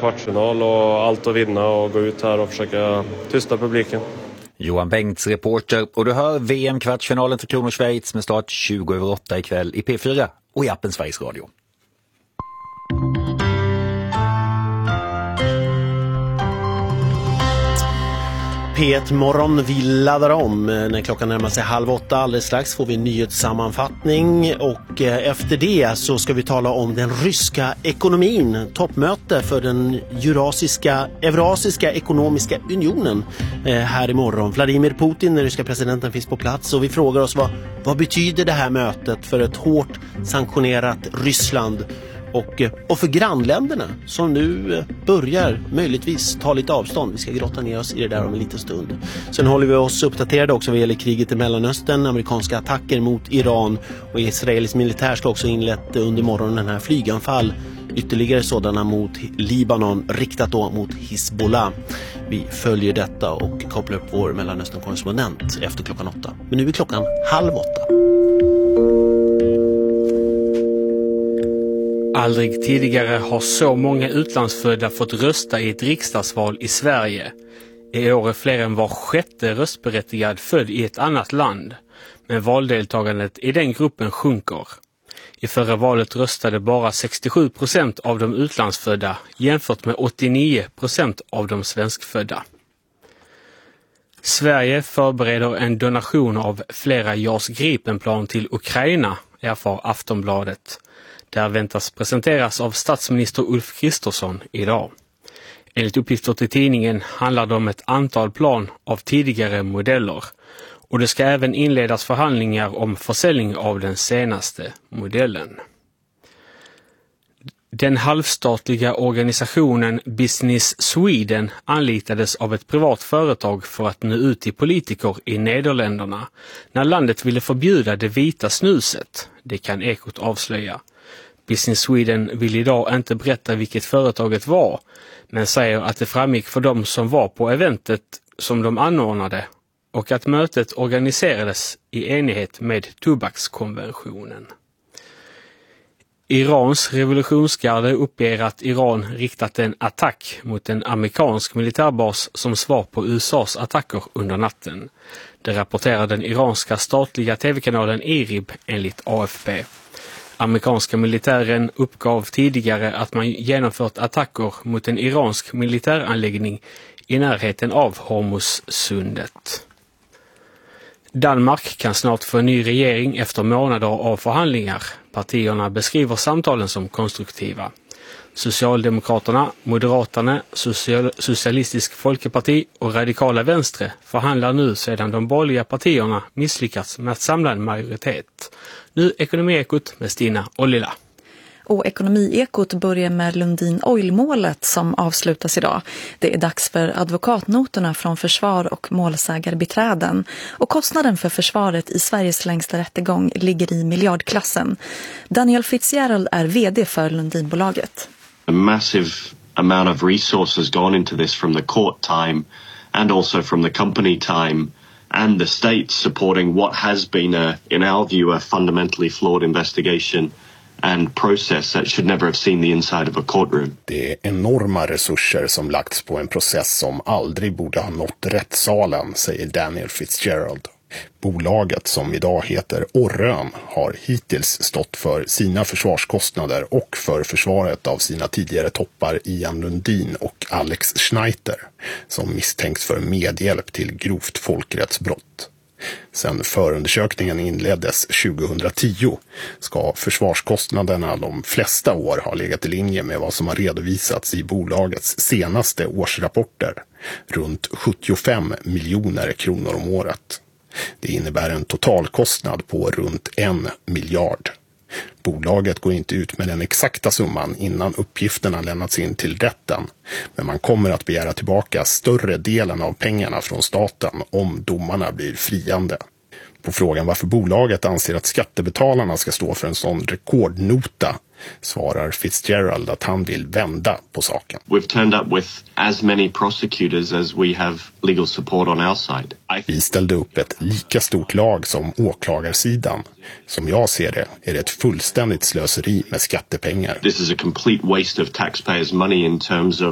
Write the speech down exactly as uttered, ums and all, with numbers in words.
kvartsfinal och allt att vinna och gå ut här och försöka tysta publiken. Johan Bengts reporter, och du hör V M-kvartsfinalen för Kronor Schweiz med start tjugo över åtta ikväll i P fyra och i appen Sveriges Radio. P ett morgon, vi laddar om. När klockan närmar sig halv åtta alldeles strax får vi en nyhetssammanfattning, och efter det så ska vi tala om den ryska ekonomin. Toppmöte för den eurasiska, eurasiska ekonomiska unionen här imorgon. Vladimir Putin, den ryska presidenten, finns på plats, och vi frågar oss vad, vad betyder det här mötet för ett hårt sanktionerat Ryssland och, och för grannländerna som nu börjar möjligtvis ta lite avstånd. Vi ska grotta ner oss i det där om en liten stund. Sen håller vi oss uppdaterade också vad gäller kriget i Mellanöstern, amerikanska attacker mot Iran, och israelisk militär ska också inlett under morgonen den här flyganfall, ytterligare sådana mot Libanon, riktat då mot Hizbollah. Vi följer detta och kopplar upp vår Mellanöstern-korrespondent efter klockan åtta. Men nu är klockan halv åtta. Aldrig tidigare har så många utlandsfödda fått rösta i ett riksdagsval i Sverige. I år är fler än var sjätte röstberättigad född i ett annat land, men valdeltagandet i den gruppen sjunker. I förra valet röstade bara sextiosju procent av de utlandsfödda jämfört med åttionio procent av de svenskfödda. Sverige förbereder en donation av flera JAS Gripenplan till Ukraina, erfar Aftonbladet. Där väntas presenteras av statsminister Ulf Kristersson idag. Enligt uppgifter till tidningen handlar det om ett antal plan av tidigare modeller, och det ska även inledas förhandlingar om försäljning av den senaste modellen. Den halvstatliga organisationen Business Sweden anlitades av ett privat företag för att nå ut till politiker i Nederländerna när landet ville förbjuda det vita snuset. Det kan Ekot avslöja. Business Sweden vill idag inte berätta vilket företaget var, men säger att det framgick för dem som var på eventet som de anordnade och att mötet organiserades i enighet med tobakskonventionen. Irans revolutionsgarde uppger att Iran riktat en attack mot en amerikansk militärbas som svar på U S A:s attacker under natten. Det rapporterar den iranska statliga tv-kanalen IRIB enligt A F P. Amerikanska militären uppgav tidigare att man genomfört attacker mot en iransk militäranläggning i närheten av Hormuzsundet. Danmark kan snart få en ny regering efter månader av förhandlingar. Partierna beskriver samtalen som konstruktiva. Socialdemokraterna, Moderaterna, Social- Socialistisk Folkeparti och Radikala Vänstre förhandlar nu sedan de borgerliga partierna misslyckats med att samla en majoritet. Nu Ekonomiekot med Stina och Lilla. Och Ekonomiekot börjar med Lundin Oil-målet som avslutas idag. Det är dags för advokatnoterna från försvar och målsägarbiträden. Och kostnaden för försvaret i Sveriges längsta rättegång ligger i miljardklassen. Daniel Fitzgerald är vd för Lundinbolaget. A massive amount of resources gone into this from the court time and also from the company time and the state supporting what has been, a, in our view, a fundamentally flawed investigation and process that should never have seen the inside of a courtroom. Det är enorma resurser som lagts på en process som aldrig borde ha nått rättssalen, säger Daniel Fitzgerald. Bolaget, som idag heter Orrön, har hittills stått för sina försvarskostnader och för försvaret av sina tidigare toppar Ian Lundin och Alex Schneiter, som misstänks för medhjälp till grovt folkrättsbrott. Sedan förundersökningen inleddes tjugohundratio ska försvarskostnaderna de flesta år ha legat i linje med vad som har redovisats i bolagets senaste årsrapporter, runt sjuttiofem miljoner kronor om året. Det innebär en totalkostnad på runt en miljard. Bolaget går inte ut med den exakta summan innan uppgifterna lämnats in till rätten, men man kommer att begära tillbaka större delen av pengarna från staten om domarna blir friande. På frågan varför bolaget anser att skattebetalarna ska stå för en sån rekordnota svarar Fitzgerald att han vill vända på saken. We've turned up with as many prosecutors as we have legal support on our side. Vi ställde upp ett lika stort lag som åklagarsidan. Som jag ser det är det ett fullständigt slöseri med skattepengar. This is a complete waste of taxpayers' money in terms of